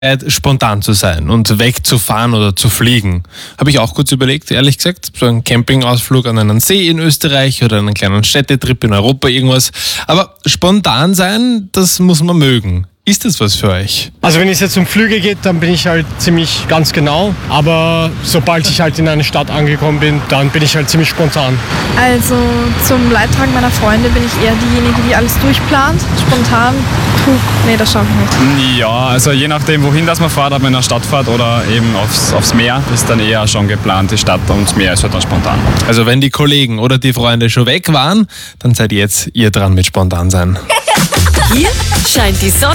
spontan zu sein und wegzufahren oder zu fliegen. Habe ich auch kurz überlegt, ehrlich gesagt. So ein Campingausflug an einen See in Österreich oder einen kleinen Städtetrip in Europa, irgendwas. Aber spontan sein, das muss man mögen. Ist das was für euch? Also wenn es jetzt um Flüge geht, dann bin ich halt ziemlich ganz genau. Aber sobald ich halt in eine Stadt angekommen bin, dann bin ich halt ziemlich spontan. Also zum Leidtragen meiner Freunde bin ich eher diejenige, die alles durchplant. Spontan, das schaffe ich nicht. Ja, also je nachdem, wohin das man fährt, ob man in einer Stadt fährt oder eben aufs Meer, ist dann eher schon geplant, die Stadt, und das Meer ist halt dann spontan. Also wenn die Kollegen oder die Freunde schon weg waren, dann seid jetzt ihr dran mit spontan sein. Hier scheint die Sonne.